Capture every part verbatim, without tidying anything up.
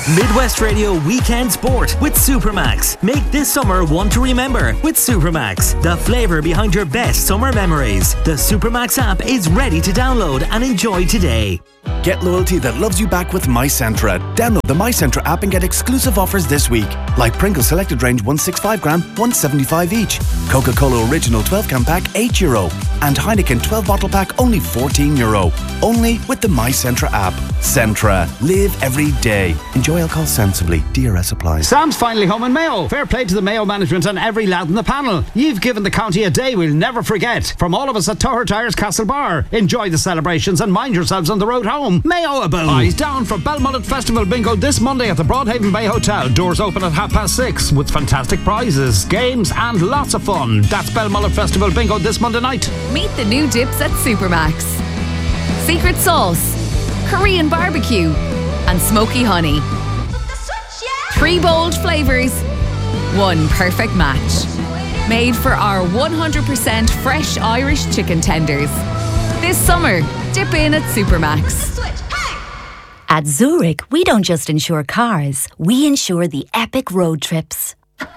Midwest Radio Weekend Sport with Supermax. Make this summer one to remember with Supermax, the flavour behind your best summer memories. The Supermax app is ready to download and enjoy today. Get loyalty that loves you back with MyCentra. Download the MyCentra app and get exclusive offers this week. Like Pringles Selected Range one sixty-five gram, one seventy-five each. Coca-Cola Original twelve can pack, eight euro. And Heineken twelve bottle pack, only fourteen euro. Only with the MyCentra app. Centra. Live every day. Enjoy alcohol sensibly. D R S applies. Sam's finally home in Mayo. Fair play to the Mayo management and every lad in the panel. You've given the county a day we'll never forget. From all of us at Toher Tyres Castlebar. Enjoy the celebrations and mind yourselves on the road home. Mayo a boom. Eyes down for Belmullet Festival Bingo this Monday at the Broadhaven Bay Hotel. Doors open at half past six with fantastic prizes, games and lots of fun. That's Belmullet Festival Bingo this Monday night. Meet the new dips at Supermax. Secret sauce, Korean barbecue and smoky honey. Three bold flavours, one perfect match. Made for our one hundred percent fresh Irish chicken tenders. This summer, dip in at Supermax. At Zurich, we don't just insure cars, we insure the epic road trips.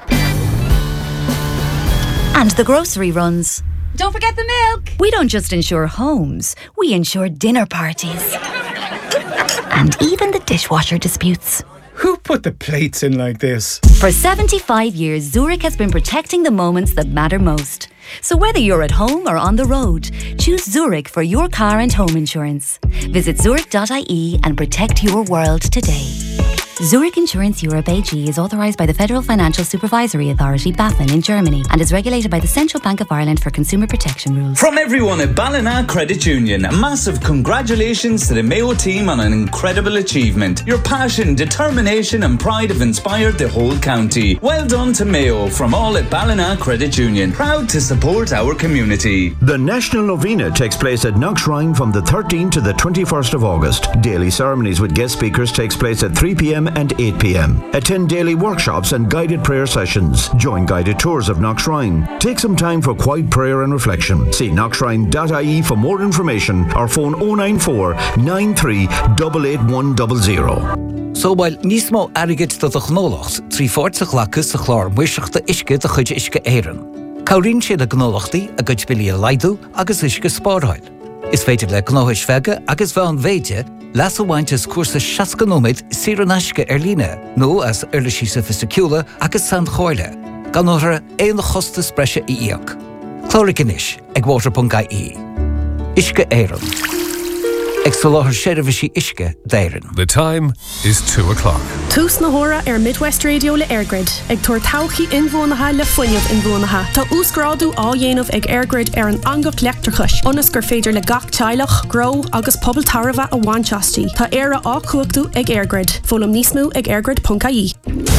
And the grocery runs. Don't forget the milk. We don't just insure homes, we insure dinner parties. And even the dishwasher disputes. Who put the plates in like this? For seventy-five years, Zurich has been protecting the moments that matter most. So whether you're at home or on the road, choose Zurich for your car and home insurance. Visit zurich dot I E and protect your world today. Zurich Insurance Europe A G is authorised by the Federal Financial Supervisory Authority, BaFin, in Germany and is regulated by the Central Bank of Ireland for consumer protection rules. From everyone at Ballina Credit Union, a massive congratulations to the Mayo team on an incredible achievement. Your passion, determination and pride have inspired the whole county. Well done to Mayo from all at Ballina Credit Union. Proud to support our community. The National Novena takes place at Knockshrine from the thirteenth to the twenty-first of August. Daily ceremonies with guest speakers takes place at three p.m. and eight p.m. Attend daily workshops and guided prayer sessions. Join guided tours of Knockshrine. Take some time for quiet prayer and reflection. See knockshrine dot I E for more information or phone oh nine four, nine three eight eight one zero zero. So while nismo arigit to the gnolocht, trí fortig lacus a chlár muisach de iske de chuide iske éiren. Kaurin sé de gnolochti a gud billy laidu agus iske spárhail. Is féidir le gnohish vege agus van veide Las Awaintes cursa shascanomid siranashka erlina, no as erlishi sophisticula agus san choile. Ganora ein hostas brescia iiak. Chloriginish, eg water.ie. Ishka Aaron. Exaloher Sherivishi Ishka Dairen. The time is two o'clock. Tús na hora ar Midwest Radio le Airgrid. Ag tuair tauchi inbhuanacha le foiineamh inbhuanacha. Tá úsgrádu á dhéanamh ag Airgrid ar an angach leachtrachas. Onas gur féidir le gach teilech, gro agus pobl tarva a bhainteastí. Tá éire á cuachtu ag Airgrid. Fólam nísmú ag airgrid.ie.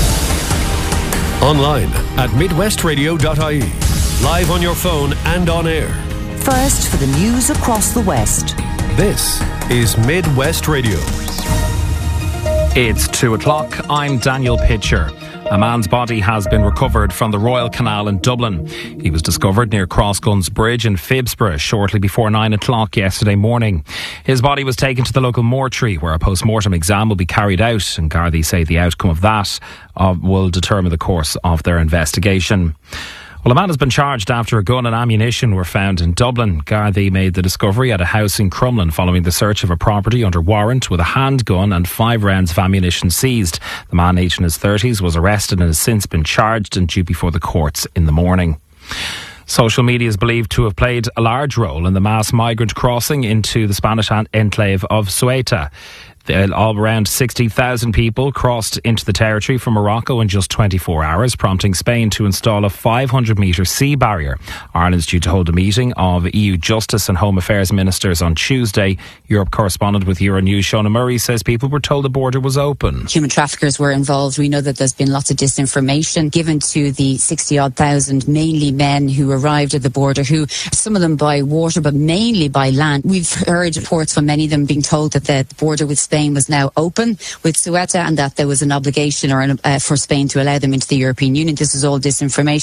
Online at midwest radio dot I E. Live on your phone and on air. First for the news across the West. This is Midwest Radio. It's two o'clock. I'm Daniel Pitcher. A man's body has been recovered from the Royal Canal in Dublin. He was discovered near Crossguns Bridge in Phibsborough shortly before nine o'clock yesterday morning. His body was taken to the local mortuary where a post-mortem exam will be carried out, and Gardaí say the outcome of that uh, will determine the course of their investigation. Well, a man has been charged after a gun and ammunition were found in Dublin. Gardaí made the discovery at a house in Crumlin following the search of a property under warrant with a handgun and five rounds of ammunition seized. The man, aged in his thirties, was arrested and has since been charged and due before the courts in the morning. Social media is believed to have played a large role in the mass migrant crossing into the Spanish enclave of Ceuta. All around sixty thousand people crossed into the territory from Morocco in just twenty-four hours, prompting Spain to install a five hundred metre sea barrier. Ireland's due to hold a meeting of E U Justice and Home Affairs ministers on Tuesday. Europe correspondent with Euronews, Shona Murray, says people were told the border was open. Human traffickers were involved. We know that there's been lots of disinformation given to the sixty-odd thousand, mainly men who arrived at the border, who some of them by water, but mainly by land. We've heard reports from many of them being told that the border with Spain was now open with Ceuta and that there was an obligation or an, uh, for Spain to allow them into the European Union. This is all disinformation.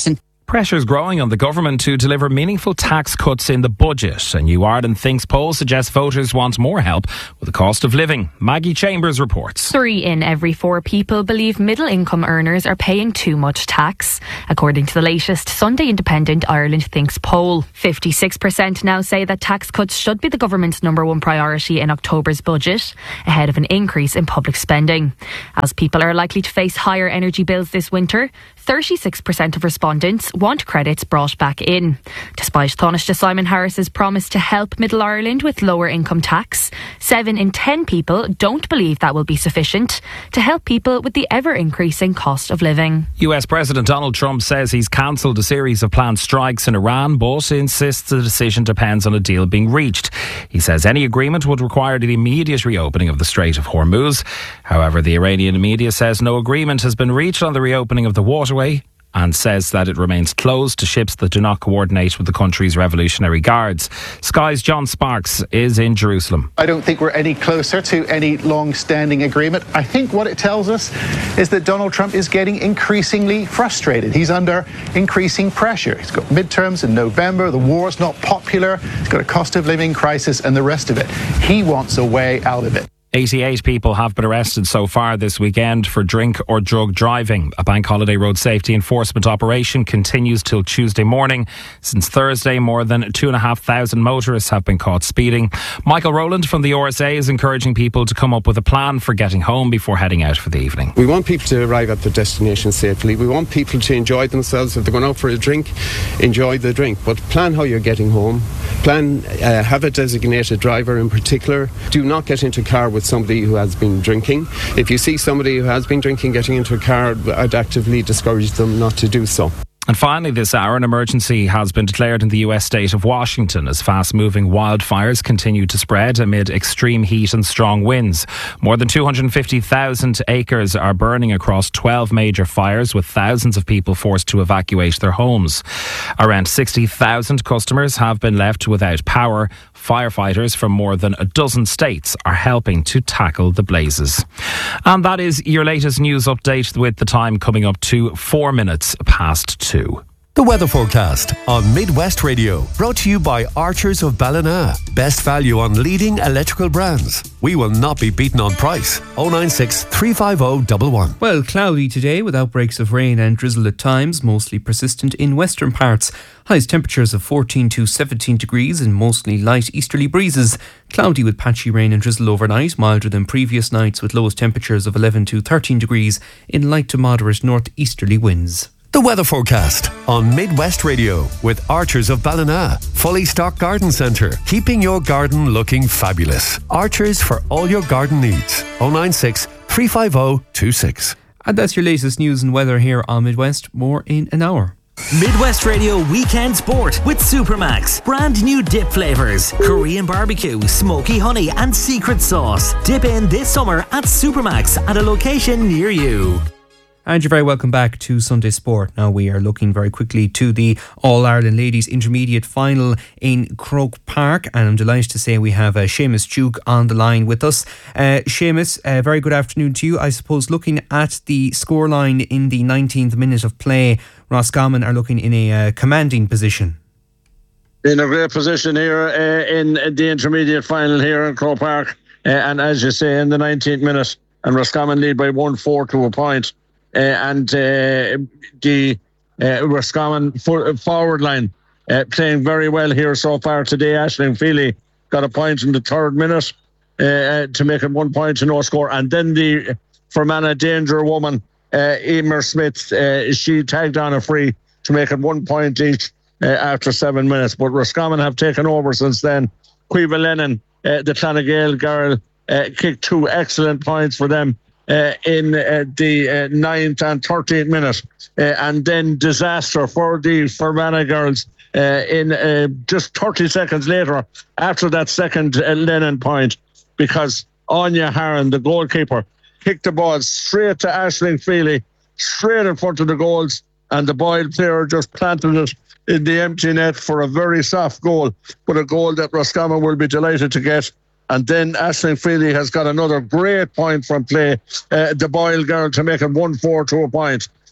Pressure's growing on the government to deliver meaningful tax cuts in the budget. A New Ireland Thinks poll suggests voters want more help with the cost of living. Maggie Chambers reports. Three in every four people believe middle-income earners are paying too much tax, according to the latest Sunday Independent Ireland Thinks poll. fifty-six percent now say that tax cuts should be the government's number one priority in October's budget, ahead of an increase in public spending. As people are likely to face higher energy bills this winter, thirty-six percent of respondents want credits brought back in. Despite Taoiseach Simon Harris's promise to help Middle Ireland with lower income tax, seven in ten people don't believe that will be sufficient to help people with the ever-increasing cost of living. U S President Donald Trump says he's cancelled a series of planned strikes in Iran, but insists the decision depends on a deal being reached. He says any agreement would require the immediate reopening of the Strait of Hormuz. However, the Iranian media says no agreement has been reached on the reopening of the waterway, and says that it remains closed to ships that do not coordinate with the country's Revolutionary Guards. Sky's John Sparks is in Jerusalem. I don't think we're any closer to any long-standing agreement. I think what it tells us is that Donald Trump is getting increasingly frustrated. He's under increasing pressure. He's got midterms in November, the war's not popular, he's got a cost of living crisis and the rest of it. He wants a way out of it. eighty-eight people have been arrested so far this weekend for drink or drug driving. A bank holiday road safety enforcement operation continues till Tuesday morning. Since Thursday, more than two and a half thousand motorists have been caught speeding. Michael Rowland from the R S A is encouraging people to come up with a plan for getting home before heading out for the evening. We want people to arrive at their destination safely. We want people to enjoy themselves. If they're going out for a drink, enjoy the drink. But plan how you're getting home. Plan, uh, have a designated driver in particular. Do not get into a car with somebody who has been drinking. If you see somebody who has been drinking getting into a car, I'd actively discourage them not to do so. And finally this hour, an emergency has been declared in the U S state of Washington as fast-moving wildfires continue to spread amid extreme heat and strong winds. More than two hundred fifty thousand acres are burning across twelve major fires, with thousands of people forced to evacuate their homes. Around sixty thousand customers have been left without power. Firefighters from more than a dozen states are helping to tackle the blazes. And that is your latest news update, with the time coming up to four minutes past two. The weather forecast on Midwest Radio, brought to you by Archers of Ballina. Best value on leading electrical brands. We will not be beaten on price. oh nine six, three five oh, one one. Well, cloudy today with outbreaks of rain and drizzle at times, mostly persistent in western parts. Highest temperatures of fourteen to seventeen degrees and mostly light easterly breezes. Cloudy with patchy rain and drizzle overnight, milder than previous nights, with lowest temperatures of eleven to thirteen degrees in light to moderate northeasterly winds. The weather forecast on Midwest Radio with Archers of Ballina. Fully stocked garden centre, keeping your garden looking fabulous. Archers for all your garden needs. oh nine six, three five oh, two six. And that's your latest news and weather here on Midwest. More in an hour. Midwest Radio Weekend Sport with Supermax. Brand new dip flavours: Korean barbecue, smoky honey and secret sauce. Dip in this summer at Supermax at a location near you. And you're very welcome back to Sunday Sport. Now we are looking very quickly to the All-Ireland Ladies Intermediate Final in Croke Park, and I'm delighted to say we have uh, Seamus Duke on the line with us. Uh, Seamus, uh, very good afternoon to you. I suppose looking at the scoreline in the nineteenth minute of play, Roscommon are looking in a uh, commanding position. In a great position here uh, in the intermediate final here in Croke Park, uh, and as you say, in the nineteenth minute, and Roscommon lead by one four to a point. Uh, and uh, the uh, Roscommon for, forward line uh, playing very well here so far today. Aisling Feely got a point in the third minute uh, to make it one point to no score. And then the Fermanagh Danger woman, uh, Emer Smith, uh, she tagged on a free to make it one point each uh, after seven minutes. But Roscommon have taken over since then. Quiva Lennon, uh, the Clonagale girl, uh, kicked two excellent points for them. Uh, in uh, the uh, ninth and thirteenth minute, uh, and then disaster for the Fermanagh girls uh, in uh, just thirty seconds later after that second uh, Lennon point, because Anya Harron, the goalkeeper, kicked the ball straight to Aisling Feely, straight in front of the goals, and the Boyle player just planted it in the empty net for a very soft goal, but a goal that Roscommon will be delighted to get. And then Aisling Feely has got another great point from play, uh, the Boyle girl, to make it one four to a point.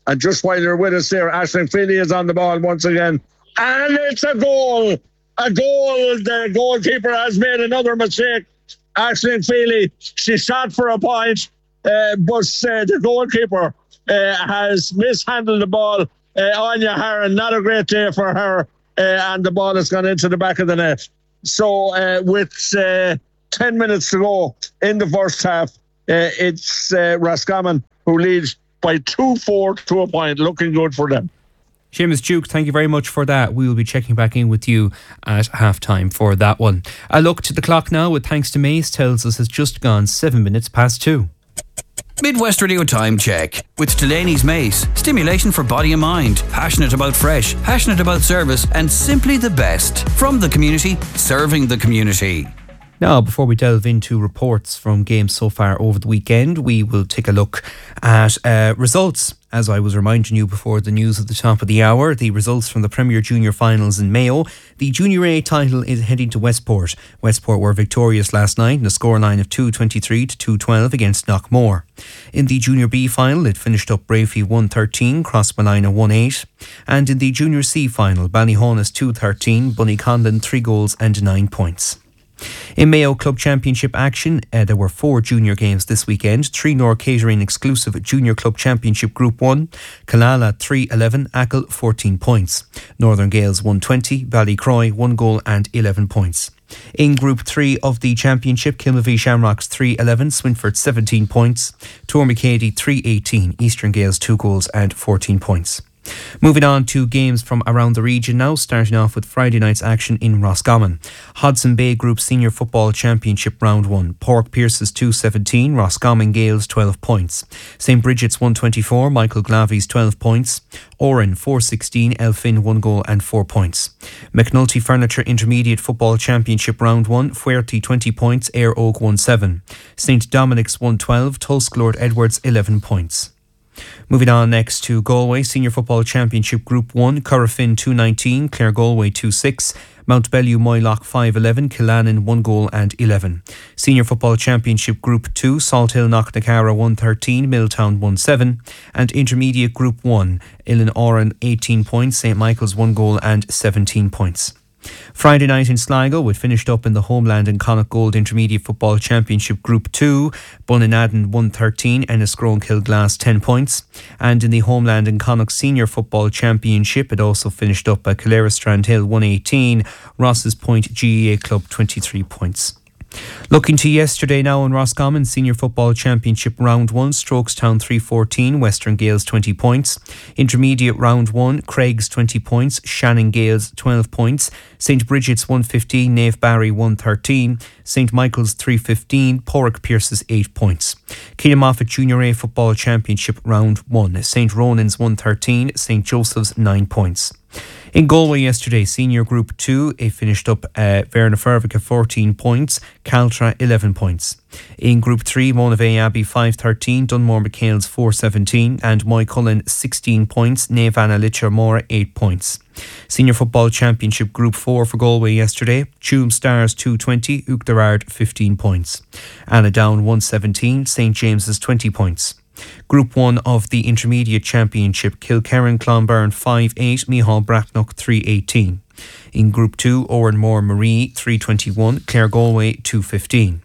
And just while you're with us here, Aisling Feely is on the ball once again. And it's a goal. A goal. The goalkeeper has made another mistake. Aisling Feely, she shot for a point, uh, but uh, the goalkeeper uh, has mishandled the ball. Uh, Anya Harron, not a great day for her. Uh, and the ball has gone into the back of the net. So uh, with uh, ten minutes to go in the first half, uh, it's uh, Roscommon who leads by two four to a point. Looking good for them. Seamus Duke, thank you very much for that. We will be checking back in with you at half time for that one. A look to the clock now with thanks to Mace tells us it's just gone seven minutes past two. Midwest Radio Time Check with Delaney's Mace. Stimulation for body and mind. Passionate about fresh, passionate about service, and simply the best. From the community, serving the community. Now, before we delve into reports from games so far over the weekend, we will take a look at uh, results. As I was reminding you before the news at the top of the hour, the results from the Premier Junior Finals in Mayo. The Junior A title is heading to Westport. Westport were victorious last night in a scoreline of two twenty-three to two twelve against Knockmore. In the Junior B final, it finished up Bravey one thirteen, Crossmolina one eight. And in the Junior C final, Ballyhonus two thirteen, Bunnyconlon three goals and nine points. In Mayo Club Championship action, uh, there were four junior games this weekend. Three Nor Catering exclusive Junior Club Championship Group one. Kalala three eleven, Achill fourteen points. Northern Gales one twenty, Ballycroy one goal and eleven points. In Group three of the Championship, Kilmavie Shamrocks three eleven, Swinford seventeen points. Tormacady three eighteen, Eastern Gales two goals and fourteen points. Moving on to games from around the region now, starting off with Friday night's action in Roscommon. Hodson Bay Group Senior Football Championship Round one. Pork Pierce's two seventeen, Roscommon Gales twelve points. St Bridget's one twenty-four, Michael Glavy's twelve points. Oran four sixteen, Elfin one goal and four points. McNulty Furniture Intermediate Football Championship Round one, Fuerty twenty points, Ayr Oak one seven. St Dominic's one twelve, Tulsk Lord Edwards eleven points. Moving on next to Galway Senior Football Championship Group one, Corofin two nineteen, Clare Galway two six, Mount Bellew Moylock five eleven, Killannon one goal and eleven. Senior Football Championship Group two, Salthill Knocknacara one thirteen, Milltown one seven, and Intermediate Group one, Illan Oran eighteen points, St Michael's one goal and seventeen points. Friday night in Sligo, we finished up in the Homeland and Connacht Gold Intermediate Football Championship Group two, Bunninadden one thirteen, Enniscrone Kilglass ten points. And in the Homeland and Connacht Senior Football Championship, it also finished up at Kildare Strandhill one eighteen, Ross's Point G E A Club twenty-three points. Looking to yesterday now in Roscommon, Senior Football Championship Round one, Strokestown three fourteen, Western Gales twenty points. Intermediate Round one, Craig's twenty points, Shannon Gales twelve points. St Bridget's one fifteen, Nave Barry one thirteen. St Michael's three fifteen, Porrick Pierce's eight points. Keelamoffa Junior A Football Championship Round one, St Ronan's one thirteen, St Joseph's nine points. In Galway yesterday, Senior Group two, it finished up uh, Verna Fervica fourteen points, Caltra eleven points. In Group three, Monavea Abbey five thirteen, Dunmore McHale's four seventeen, and Moycullen sixteen points, Navanna Litchermore eight points. Senior Football Championship Group four for Galway yesterday, Tuam Stars two twenty, Uachtarard fifteen points. Annadown one seventeen, St James's twenty points. Group one of the Intermediate Championship, Kilkerran Clonberne five eight, Mihal Bracknock three eighteen. In Group two, Oranmore Marie three twenty-one, Clare Galway two fifteen.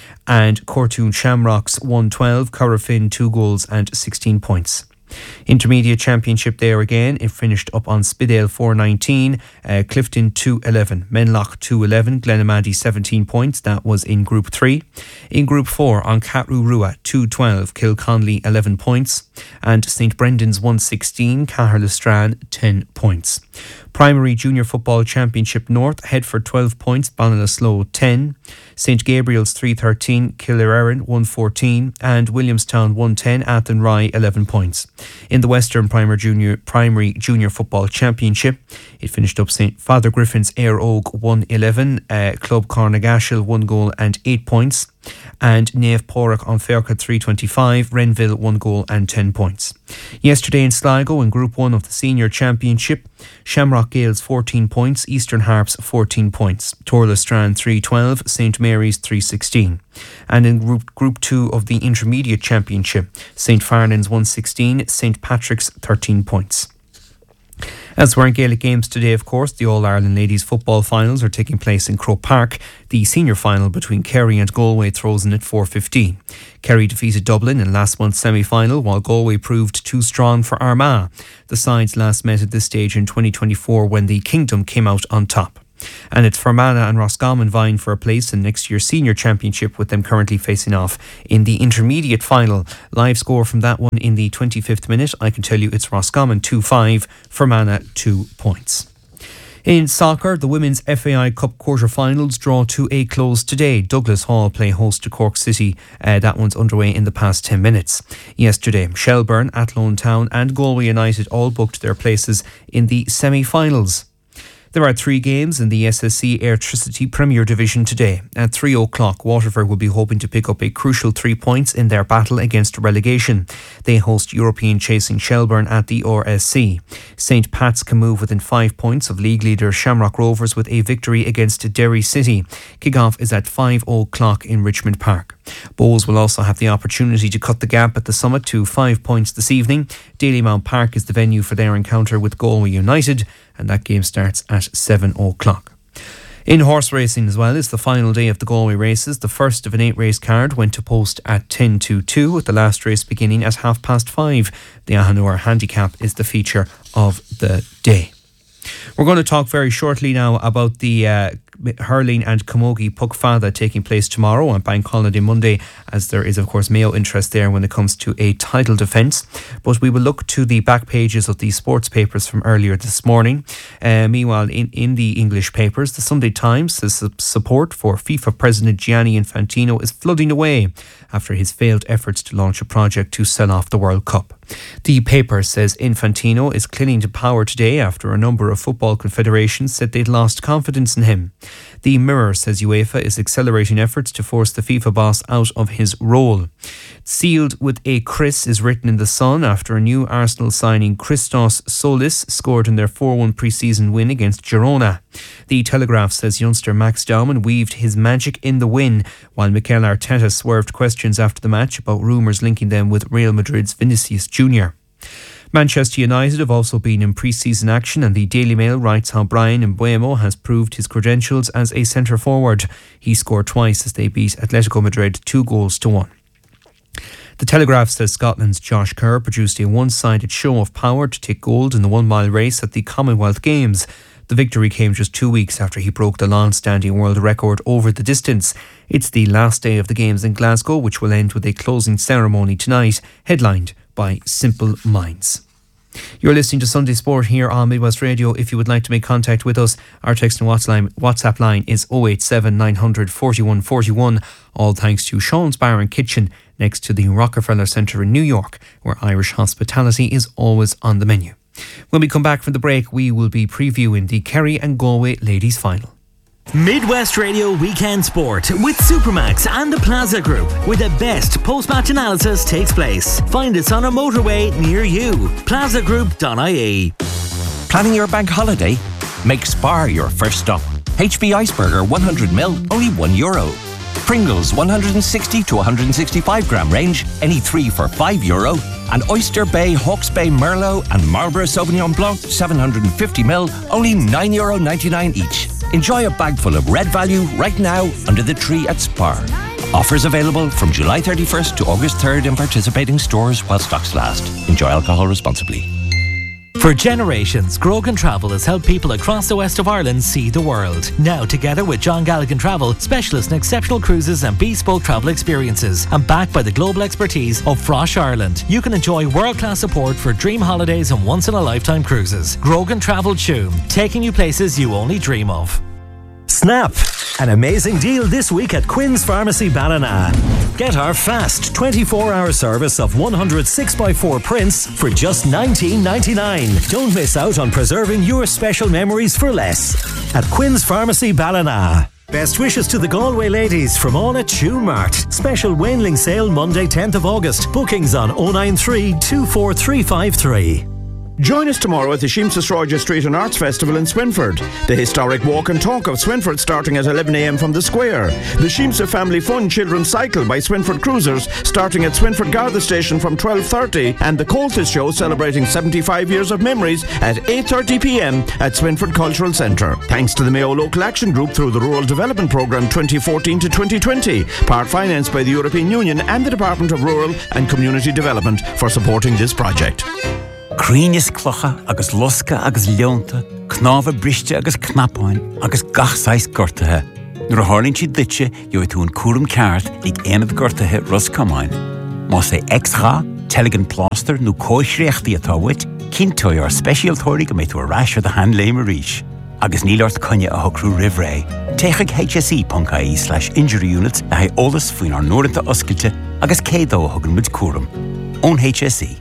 And Cortoon Shamrocks one twelve, Corofin two goals and sixteen points. Intermediate Championship there again, it finished up on Spidale four nineteen, uh, Clifton two eleven, Menlock two eleven, Glenamaddy seventeen points, that was in Group three. In Group four, on Catrurua two twelve, Kilconley eleven points, and St Brendan's one sixteen, Caherlistran ten points. Primary Junior Football Championship North, Headford twelve points, Ballinasloe ten, St Gabriel's three thirteen, Killererin one fourteen, and Williamstown one ten, Athenry eleven points. In the Western Primary Junior Primary Junior Football Championship, it finished up St Father Griffin's Ayr Oak one eleven, uh, Club Carnegashel one goal and eight points. And Naomh Pádraig on Ferchard three twenty-five, Renville one goal and ten points. Yesterday in Sligo in Group one of the Senior Championship, Shamrock Gales fourteen points, Eastern Harps fourteen points, Torla Strand three twelve, St Mary's three sixteen. And in Group Group two of the Intermediate Championship, St Farnan's one sixteen, St Patrick's thirteen points. Elsewhere in Gaelic games today, of course, the All-Ireland Ladies Football Finals are taking place in Croke Park. The senior final between Kerry and Galway throws in at four fifteen. Kerry defeated Dublin in last month's semi-final, while Galway proved too strong for Armagh. The sides last met at this stage in twenty twenty-four when the Kingdom came out on top. And it's Fermanagh and Roscommon vying for a place in next year's senior championship, with them currently facing off in the intermediate final. Live score from that one in the twenty-fifth minute. I can tell you it's Roscommon two five, Fermanagh two points. In soccer, the Women's F A I Cup quarter-finals draw to a close today. Douglas Hall play host to Cork City. Uh, that one's underway in the past ten minutes. Yesterday, Shelburne, Athlone Town and Galway United all booked their places in the semi-finals. There are three games in the S S C Airtricity Premier Division today. At three o'clock, Waterford will be hoping to pick up a crucial three points in their battle against relegation. They host European chasing Shelburne at the R S C. St Pat's can move within five points of league leader Shamrock Rovers with a victory against Derry City. Kick-off is at five o'clock in Richmond Park. Bows will also have the opportunity to cut the gap at the summit to five points this evening. Dalymount Park is the venue for their encounter with Galway United, and that game starts at seven o'clock. In horse racing as well, it's the final day of the Galway races. The first of an eight race card went to post at ten to two, with the last race beginning at half past five. The Ahanor Handicap is the feature of the day. We're going to talk very shortly now about the uh, hurling and camogie Puck Fada taking place tomorrow on Bank Holiday Monday, as there is of course Mayo interest there when it comes to a title defence. But we will look to the back pages of the sports papers from earlier this morning. Uh, meanwhile, in, in the English papers, the Sunday Times says support for FIFA President Gianni Infantino is flooding away after his failed efforts to launch a project to sell off the World Cup. The paper says Infantino is clinging to power today after a number of football confederations said they'd lost confidence in him. The Mirror says UEFA is accelerating efforts to force the FIFA boss out of his role. Sealed with a Chris is written in The Sun after a new Arsenal signing, Christos Solis, scored in their four one pre-season win against Girona. The Telegraph says youngster Max Dauman weaved his magic in the win, while Mikel Arteta swerved questions after the match about rumours linking them with Real Madrid's Vinicius Junior Manchester United have also been in pre-season action, and the Daily Mail writes how Brian Mbeumo has proved his credentials as a centre-forward. He scored twice as they beat Atletico Madrid two goals to one. The Telegraph says Scotland's Josh Kerr produced a one-sided show of power to take gold in the one-mile race at the Commonwealth Games. The victory came just two weeks after he broke the long-standing world record over the distance. It's the last day of the Games in Glasgow, which will end with a closing ceremony tonight, headlined by Simple Minds. You're listening to Sunday Sport here on Midwest Radio. If you would like to make contact with us, our text and WhatsApp line is oh eight seven, nine hundred, forty-one forty-one. All thanks to Sean's Bar and Kitchen next to the Rockefeller Centre in New York, where Irish hospitality is always on the menu. When we come back from the break, we will be previewing the Kerry and Galway Ladies Final. Midwest Radio Weekend Sport with Supermax and the Plaza Group, where the best post-match analysis takes place. Find us on a motorway near you. plaza group dot I E. Planning your bank holiday? Make Spar your first stop. H B Iceberger one hundred milliliters, only one euro. Pringles one hundred sixty to one hundred sixty-five gram range, any three for five euro. And Oyster Bay, Hawke's Bay Merlot and Marlborough Sauvignon Blanc seven hundred fifty milliliters, only nine euro ninety-nine each. Enjoy a bag full of red value right now under the tree at Spar. Offers available from July thirty-first to August third in participating stores while stocks last. Enjoy alcohol responsibly. For generations, Grogan Travel has helped people across the west of Ireland see the world. Now, together with John Galligan Travel, specialists in exceptional cruises and bespoke travel experiences, and backed by the global expertise of Frosh Ireland, you can enjoy world-class support for dream holidays and once-in-a-lifetime cruises. Grogan Travel Tuam, taking you places you only dream of. Snap! An amazing deal this week at Quinn's Pharmacy Ballina. Get our fast twenty-four hour service of one hundred six by four prints for just nineteen ninety-nine. Don't miss out on preserving your special memories for less at Quinn's Pharmacy Ballina. Best wishes to the Galway ladies from all at Tune Mart. Special Wainling sale Monday tenth of August. Bookings on oh nine three, two four three five three. Join us tomorrow at the Sheemsa Roger Street and Arts Festival in Swinford. The historic walk and talk of Swinford starting at eleven a m from the square. The Sheemsa Family Fun Children's Cycle by Swinford Cruisers starting at Swinford Garda Station from twelve thirty, and the Coltis Show celebrating seventy-five years of memories at eight thirty p m at Swinford Cultural Centre. Thanks to the Mayo Local Action Group through the Rural Development Programme twenty fourteen to twenty twenty, part financed by the European Union and the Department of Rural and Community Development for supporting this project. Críneas clocha agus losca agus leonta, knáfa briste agus knapáin agus gachsáis gortathe. Nuair a hálinn siad ditse, jo tú an cúram ceart ag éanamh gortathe Roscomáin. Má sé extra, telegin plaster nó cóisreachtaí atá wit, cintói ar specialtóirí go mé tú a ráis ar the hand léim a ríis. Agus nílart conne a hocrú rivré. Téigh H S E dot I E slash injury units a hai olas faoin ar nóirinta oscailte agus cédó a thugann mid cúram. Ón H S E.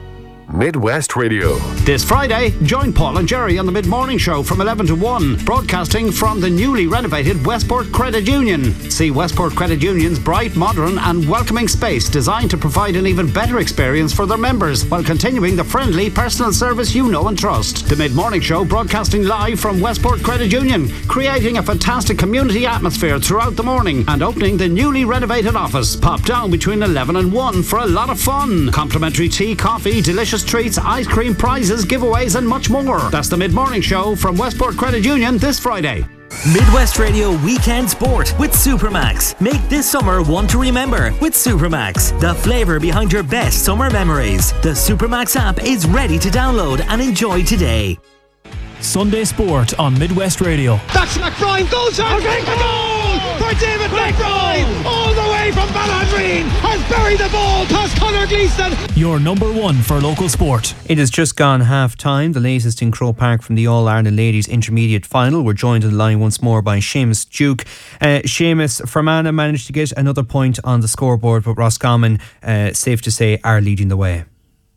Midwest Radio. This Friday, join Paul and Jerry on the Mid-Morning Show from eleven to one, broadcasting from the newly renovated Westport Credit Union. See Westport Credit Union's bright, modern and welcoming space designed to provide an even better experience for their members while continuing the friendly personal service you know and trust. The Mid-Morning Show broadcasting live from Westport Credit Union, creating a fantastic community atmosphere throughout the morning and opening the newly renovated office. Pop down between eleven and one for a lot of fun. Complimentary tea, coffee, delicious treats, ice cream, prizes, giveaways and much more. That's the Mid-Morning Show from Westport Credit Union this Friday. Midwest Radio Weekend Sport with Supermax. Make this summer one to remember with Supermax, the flavour behind your best summer memories. The Supermax app is ready to download and enjoy today. Sunday Sport on Midwest Radio. That's McBride, goal shot! Okay, goal for David McBride! All the way from Balladreen has buried the ball past Conor Gleeson. Your number one for local sport. It has just gone half time, the latest in Croke Park from the All-Ireland Ladies Intermediate Final. We're joined on the line once more by Seamus Duke. Uh, Seamus, Fermanagh managed to get another point on the scoreboard, but Roscommon, uh, safe to say, are leading the way.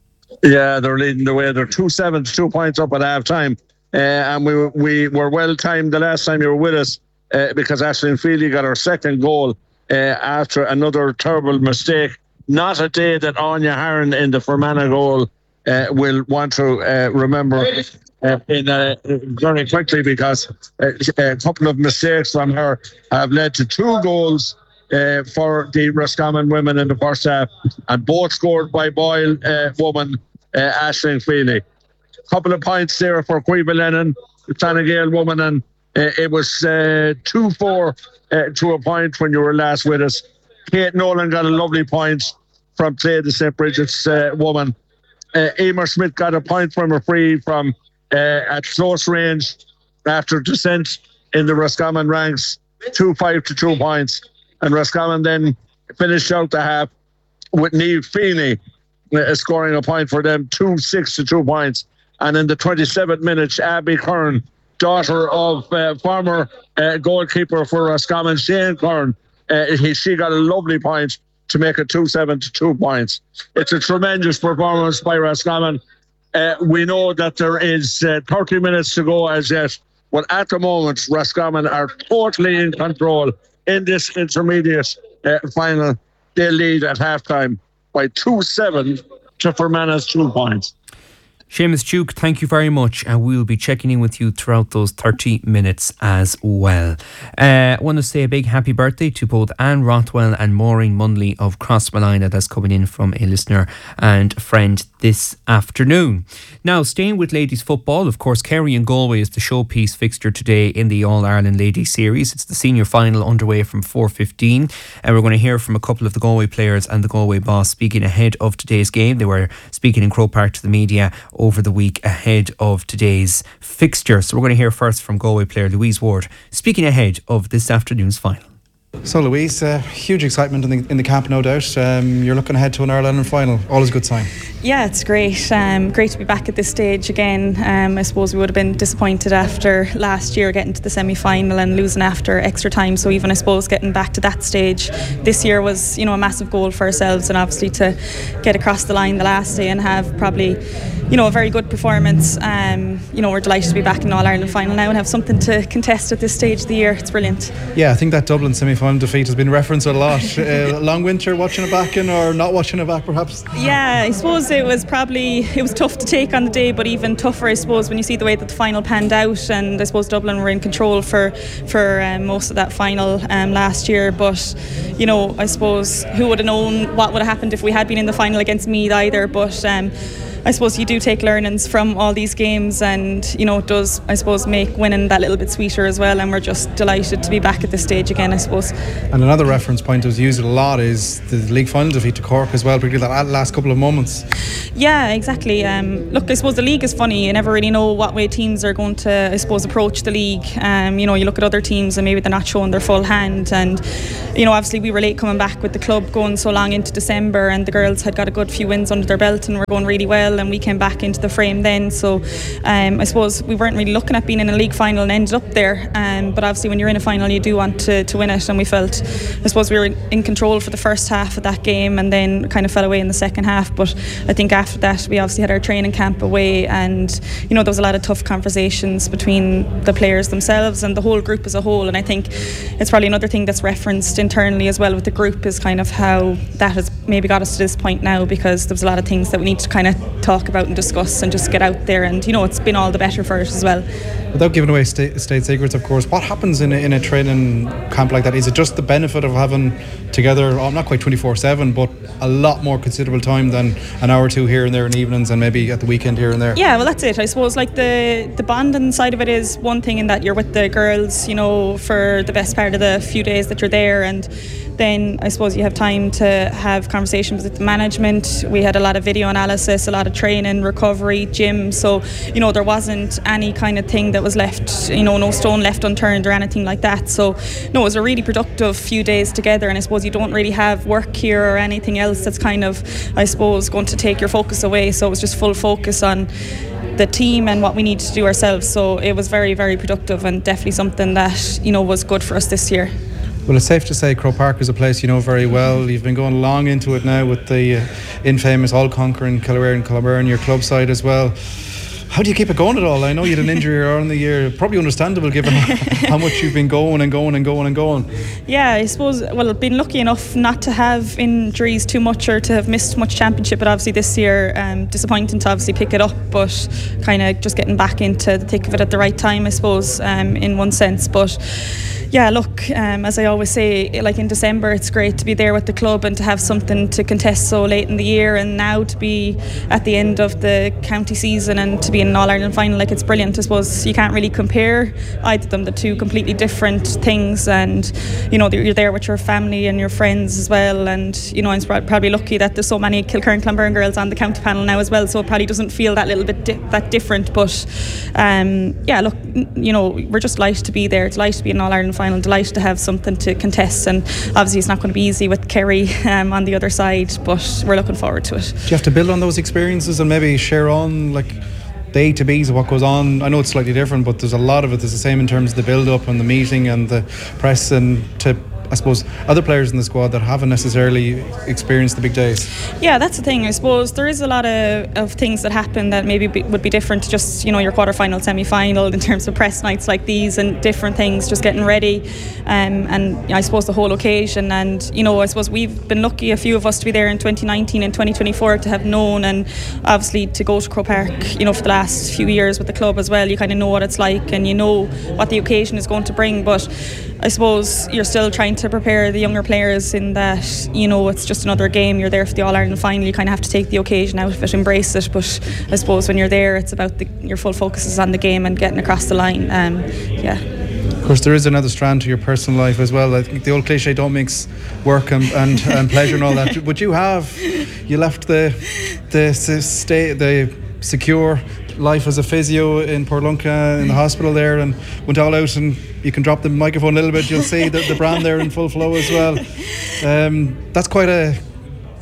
Yeah, they're leading the way. They're two seven to two points up at half time. Uh, and we we were well timed the last time you were with us uh, because Aisling Feely got her second goal uh, after another terrible mistake. Not a day that Anya Harron in the Fermanagh goal uh, will want to uh, remember uh, in uh, very quickly, because uh, a couple of mistakes from her have led to two goals uh, for the Roscommon women in the first half, and both scored by Boyle uh, woman uh, Aisling Feely. Couple of points there for Quiba Lennon, the Tanagale woman, and uh, it was uh, two four uh, to a point when you were last with us. Kate Nolan got a lovely point from Play the Saint Bridget's uh, woman. Uh, Emer Smith got a point from a free from uh, at close range after descent in the Roscommon ranks, two five to two points. And Roscommon then finished out the half with Niamh Feeney uh, scoring a point for them, two six to two points. And in the twenty-seventh minute, Abby Kern, daughter of uh, former uh, goalkeeper for Roscommon, Shane Kern, uh, he, she got a lovely point to make it two seven to two points. It's a tremendous performance by Roscommon. Uh, we know that there is uh, thirty minutes to go as yet, but at the moment, Roscommon are totally in control in this intermediate uh, final. They lead at halftime by two seven to Fermanagh's two points. Seamus Duke, thank you very much, and we'll be checking in with you throughout those thirty minutes as well. Uh, I want to say a big happy birthday to both Anne Rothwell and Maureen Munley of Crossmalina. That's coming in from a listener and friend this afternoon. Now, staying with ladies football, of course, Kerry and Galway is the showpiece fixture today in the All-Ireland Ladies Series. It's the senior final underway from four fifteen, and we're going to hear from a couple of the Galway players and the Galway boss speaking ahead of today's game. They were speaking in Croke Park to the media over the week ahead of today's fixture. So we're going to hear first from Galway player Louise Ward speaking ahead of this afternoon's final. So Louise, uh, huge excitement in the, in the camp, no doubt. Um, you're looking ahead to an All-Ireland final. Always a good sign. Yeah, it's great. Um, great to be back at this stage again. Um, I suppose we would have been disappointed after last year getting to the semi-final and losing after extra time. So even I suppose getting back to that stage this year was, you know, a massive goal for ourselves, and obviously to get across the line the last day and have probably, you know, a very good performance. Um, you know, we're delighted to be back in All-Ireland final now and have something to contest at this stage of the year. It's brilliant. Yeah, I think that Dublin semi-final defeat has been referenced a lot. uh, long winter watching it back in, or not watching it back perhaps? Yeah, I suppose it was probably, it was tough to take on the day, but even tougher I suppose when you see the way that the final panned out, and I suppose Dublin were in control for for um, most of that final um, last year. But you know, I suppose who would have known what would have happened if we had been in the final against Meath either. But um, I suppose you do take learnings from all these games, and you know, it does, I suppose, make winning that little bit sweeter as well, and we're just delighted to be back at this stage again, I suppose. And another reference point that was used a lot is the league final defeat to Cork as well, particularly that last couple of moments. Yeah, exactly. Um, look, I suppose the league is funny. You never really know what way teams are going to, I suppose, approach the league. Um, you know, you look at other teams and maybe they're not showing their full hand, and you know, obviously we were late coming back with the club going so long into December, and the girls had got a good few wins under their belt and were going really well, and we came back into the frame then. So um, I suppose we weren't really looking at being in a league final and ended up there. Um, but obviously when you're in a final you do want to, to win it, and we felt, I suppose, we were in control for the first half of that game and then kind of fell away in the second half. But I think after that we obviously had our training camp away, and you know, there was a lot of tough conversations between the players themselves and the whole group as a whole. And I think it's probably another thing that's referenced internally as well with the group is kind of how that has maybe got us to this point now, because there was a lot of things that we need to kind of talk about and discuss and just get out there, and you know, it's been all the better for it as well. Without giving away state, state secrets, of course, what happens in a, in a training camp like that? Is it just the benefit of having together, oh, not quite twenty-four seven, but a lot more considerable time than an hour or two here and there in evenings and maybe at the weekend here and there? Yeah, well, that's it. I suppose like the, the bonding side of it is one thing, in that you're with the girls, you know, for the best part of the few days that you're there, and then I suppose you have time to have conversations with the management. We had a lot of video analysis, a lot of training, recovery, gym. So, you know, there wasn't any kind of thing that was left, you know, no stone left unturned or anything like that. So, no, it was a really productive few days together. And I suppose you don't really have work here or anything else that's kind of, I suppose, going to take your focus away. So it was just full focus on the team and what we need to do ourselves. So it was very, very productive, and definitely something that, you know, was good for us this year. Well, it's safe to say Croke Park is a place you know very well. You've been going long into it now with the uh, infamous all-conquering Killare and Kilburn, your club side as well. How do you keep it going at all? I know you had an injury earlier in the year, probably understandable given how much you've been going and going and going and going. Yeah, I suppose, well, I've been lucky enough not to have injuries too much or to have missed much championship, but obviously this year, um, disappointing to obviously pick it up, but kind of just getting back into the thick of it at the right time, I suppose, um, in one sense. But yeah, look, um, as I always say, like in December, it's great to be there with the club and to have something to contest so late in the year, and now to be at the end of the county season and to be in an All-Ireland final, like, it's brilliant. I suppose you can't really compare either of them, the two completely different things, and you know, you're there with your family and your friends as well, and you know, I'm probably lucky that there's so many Kilkerran and Clonberne girls on the county panel now as well, so it probably doesn't feel that little bit di- that different. But um, yeah, look, you know, we're just delighted to be there, delighted to be in an All-Ireland final, delighted to have something to contest, and obviously it's not going to be easy with Kerry um, on the other side, but we're looking forward to it. Do you have to build on those experiences and maybe share on like the A to B's of what goes on? I know it's slightly different, but there's a lot of it that's the same in terms of the build-up and the meeting and the press, and to, I suppose, other players in the squad that haven't necessarily experienced the big days. Yeah, that's the thing. I suppose there is a lot of, of things that happen that maybe be, would be different to just, you know, your quarter-final, semi-final in terms of press nights like these and different things, just getting ready, um, and I suppose the whole occasion. And, you know, I suppose we've been lucky, a few of us, to be there in twenty nineteen and twenty twenty-four, to have known, and obviously to go to Croke Park, you know, for the last few years with the club as well. You kind of know what it's like and you know what the occasion is going to bring, but I suppose you're still trying to prepare the younger players in that, you know, it's just another game. You're there for the All-Ireland final. You kind of have to take the occasion out of it, embrace it. But I suppose when you're there, it's about the, your full focus is on the game and getting across the line. Um, yeah. Of course, there is another strand to your personal life as well. I think the old cliche, don't mix work and, and, and pleasure and all that. But you have, you left the the stay the secure life as a physio in Portlunca in the hospital there, and went all out, and you can drop the microphone a little bit, you'll see the, the brand there in full flow as well. Um, that's quite a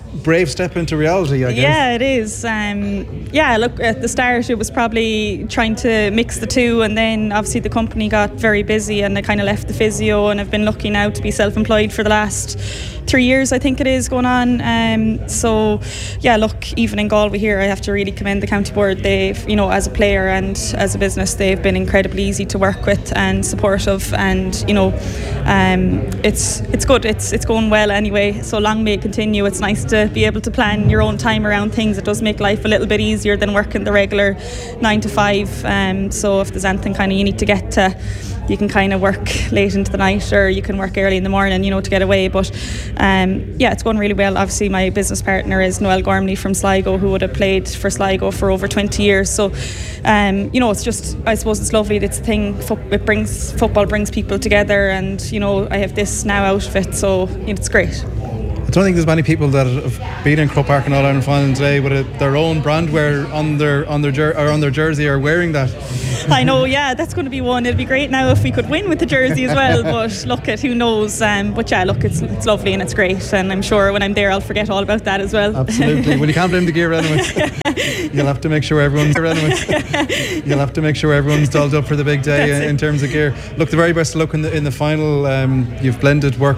brave step into reality, I guess. Yeah, it is. Um, yeah, look, at the start it was probably trying to mix the two, and then obviously the company got very busy and I kind of left the physio, and I've been lucky now to be self-employed for the last three years I think it is going on. Um, so yeah, look, even in Galway here I have to really commend the county board. They've, you know, as a player and as a business, they've been incredibly easy to work with and supportive, and you know, um, it's it's good, it's it's going well anyway, so long may it continue. It's nice to be able to plan your own time around things. It does make life a little bit easier than working the regular nine to five. Um, so if there's anything kind of you need to get to, you can kind of work late into the night, or you can work early in the morning, you know, to get away. But um, yeah, it's going really well. Obviously my business partner is Noel Gormley from Sligo, who would have played for Sligo for over twenty years. So um, you know, it's just, I suppose it's lovely. It's a thing, it brings, football brings people together, and you know, I have this now out of it, so you know, it's great. I don't think there's many people that have been in Croke Park and All Ireland final today with a, their own brand wear on their on their jer- or on their jersey, or wearing that. I know, yeah, that's going to be one. It'd be great now if we could win with the jersey as well. But look, at who knows? Um, but yeah, look, it's it's lovely and it's great, and I'm sure when I'm there, I'll forget all about that as well. Absolutely. Well, you can't blame the gear anyway. You'll have to make sure everyone's You'll have to make sure everyone's dolled up for the big day in, in terms of gear. Look, the very best of luck in the in the final. Um, you've blended work